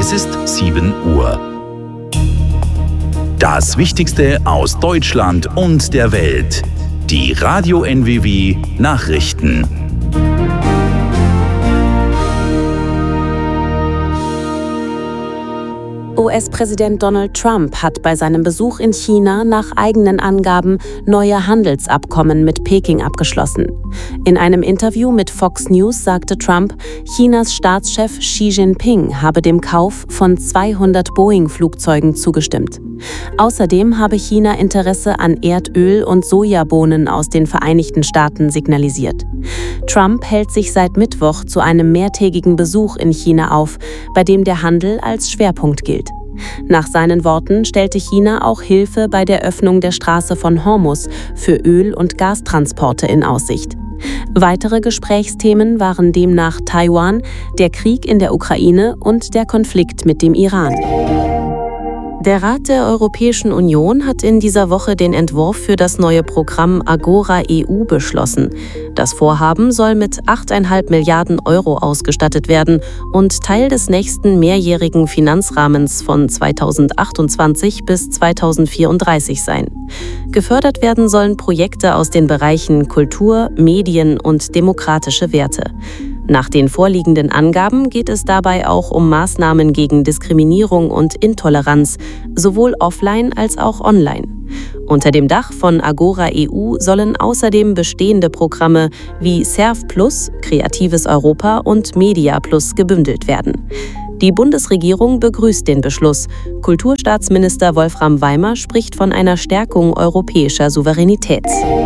Es ist 7 Uhr. Das Wichtigste aus Deutschland und der Welt. Die Radio NWW Nachrichten. US-Präsident Donald Trump hat bei seinem Besuch in China nach eigenen Angaben neue Handelsabkommen mit Peking abgeschlossen. In einem Interview mit Fox News sagte Trump, Chinas Staatschef Xi Jinping habe dem Kauf von 200 Boeing-Flugzeugen zugestimmt. Außerdem habe China Interesse an Erdöl und Sojabohnen aus den Vereinigten Staaten signalisiert. Trump hält sich seit Mittwoch zu einem mehrtägigen Besuch in China auf, bei dem der Handel als Schwerpunkt gilt. Nach seinen Worten stellte China auch Hilfe bei der Öffnung der Straße von Hormuz für Öl- und Gastransporte in Aussicht. Weitere Gesprächsthemen waren demnach Taiwan, der Krieg in der Ukraine und der Konflikt mit dem Iran. Der Rat der Europäischen Union hat in dieser Woche den Entwurf für das neue Programm Agora EU beschlossen. Das Vorhaben soll mit 8,5 Milliarden Euro ausgestattet werden und Teil des nächsten mehrjährigen Finanzrahmens von 2028 bis 2034 sein. Gefördert werden sollen Projekte aus den Bereichen Kultur, Medien und demokratische Werte. Nach den vorliegenden Angaben geht es dabei auch um Maßnahmen gegen Diskriminierung und Intoleranz, sowohl offline als auch online. Unter dem Dach von Agora EU sollen außerdem bestehende Programme wie Serv Plus, Kreatives Europa und Media Plus gebündelt werden. Die Bundesregierung begrüßt den Beschluss. Kulturstaatsminister Wolfram Weimer spricht von einer Stärkung europäischer Souveränität.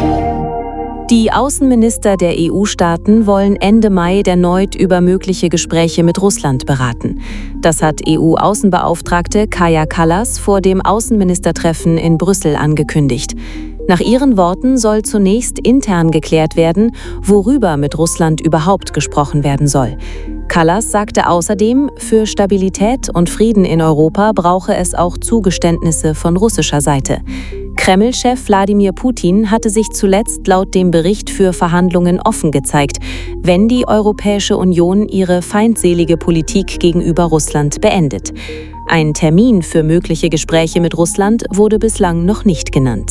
Die Außenminister der EU-Staaten wollen Ende Mai erneut über mögliche Gespräche mit Russland beraten. Das hat EU-Außenbeauftragte Kaja Kallas vor dem Außenministertreffen in Brüssel angekündigt. Nach ihren Worten soll zunächst intern geklärt werden, worüber mit Russland überhaupt gesprochen werden soll. Kallas sagte außerdem, für Stabilität und Frieden in Europa brauche es auch Zugeständnisse von russischer Seite. Kreml-Chef Wladimir Putin hatte sich zuletzt laut dem Bericht für Verhandlungen offen gezeigt, wenn die Europäische Union ihre feindselige Politik gegenüber Russland beendet. Ein Termin für mögliche Gespräche mit Russland wurde bislang noch nicht genannt.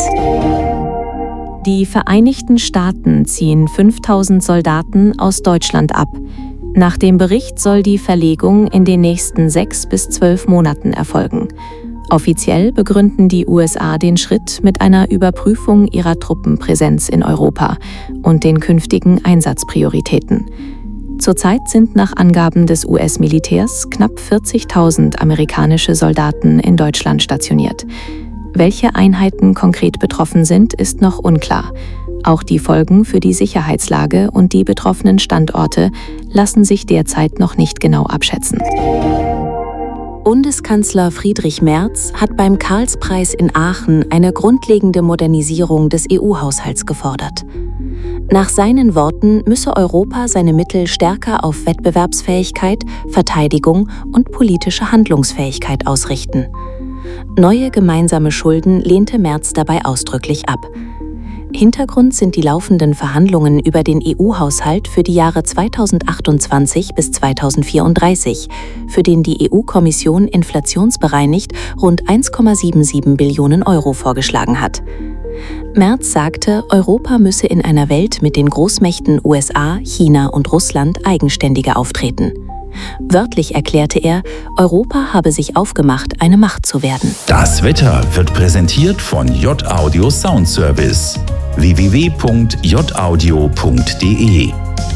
Die Vereinigten Staaten ziehen 5.000 Soldaten aus Deutschland ab. Nach dem Bericht soll die Verlegung in den nächsten 6 bis 12 Monaten erfolgen. Offiziell begründen die USA den Schritt mit einer Überprüfung ihrer Truppenpräsenz in Europa und den künftigen Einsatzprioritäten. Zurzeit sind nach Angaben des US-Militärs knapp 40.000 amerikanische Soldaten in Deutschland stationiert. Welche Einheiten konkret betroffen sind, ist noch unklar. Auch die Folgen für die Sicherheitslage und die betroffenen Standorte lassen sich derzeit noch nicht genau abschätzen. Bundeskanzler Friedrich Merz hat beim Karlspreis in Aachen eine grundlegende Modernisierung des EU-Haushalts gefordert. Nach seinen Worten müsse Europa seine Mittel stärker auf Wettbewerbsfähigkeit, Verteidigung und politische Handlungsfähigkeit ausrichten. Neue gemeinsame Schulden lehnte Merz dabei ausdrücklich ab. Hintergrund sind die laufenden Verhandlungen über den EU-Haushalt für die Jahre 2028 bis 2034, für den die EU-Kommission inflationsbereinigt rund 1,77 Billionen Euro vorgeschlagen hat. Merz sagte, Europa müsse in einer Welt mit den Großmächten USA, China und Russland eigenständiger auftreten. Wörtlich erklärte er, Europa habe sich aufgemacht, eine Macht zu werden. Das Wetter wird präsentiert von J-Audio Sound Service. www.jaudio.de.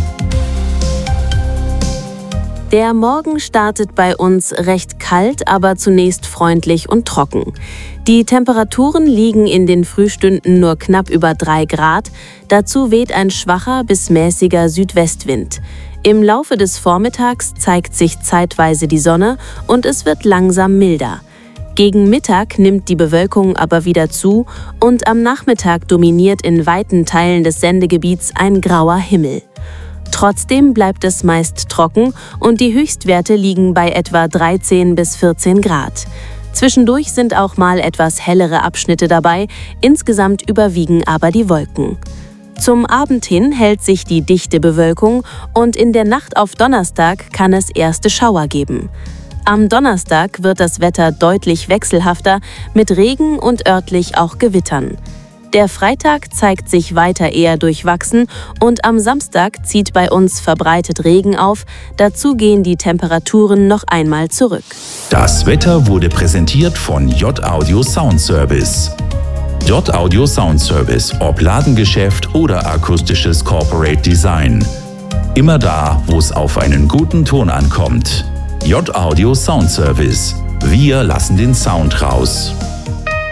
Der Morgen startet bei uns recht kalt, aber zunächst freundlich und trocken. Die Temperaturen liegen in den Frühstunden nur knapp über 3 Grad. Dazu weht ein schwacher bis mäßiger Südwestwind. Im Laufe des Vormittags zeigt sich zeitweise die Sonne und es wird langsam milder. Gegen Mittag nimmt die Bewölkung aber wieder zu und am Nachmittag dominiert in weiten Teilen des Sendegebiets ein grauer Himmel. Trotzdem bleibt es meist trocken und die Höchstwerte liegen bei etwa 13 bis 14 Grad. Zwischendurch sind auch mal etwas hellere Abschnitte dabei, insgesamt überwiegen aber die Wolken. Zum Abend hin hält sich die dichte Bewölkung und in der Nacht auf Donnerstag kann es erste Schauer geben. Am Donnerstag wird das Wetter deutlich wechselhafter, mit Regen und örtlich auch Gewittern. Der Freitag zeigt sich weiter eher durchwachsen und am Samstag zieht bei uns verbreitet Regen auf. Dazu gehen die Temperaturen noch einmal zurück. Das Wetter wurde präsentiert von J-Audio Sound Service. J-Audio Sound Service, ob Ladengeschäft oder akustisches Corporate Design. Immer da, wo es auf einen guten Ton ankommt. J-Audio Sound Service. Wir lassen den Sound raus.